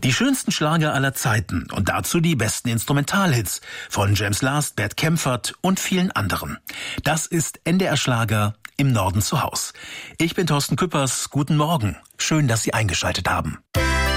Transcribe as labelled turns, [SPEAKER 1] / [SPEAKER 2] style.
[SPEAKER 1] Die schönsten Schlager aller Zeiten und dazu die besten Instrumentalhits von James Last, Bert Kaempfert und vielen anderen. Das ist NDR Schlager im Norden zu Haus. Ich bin Thorsten Küppers. Guten Morgen. Schön, dass Sie eingeschaltet haben.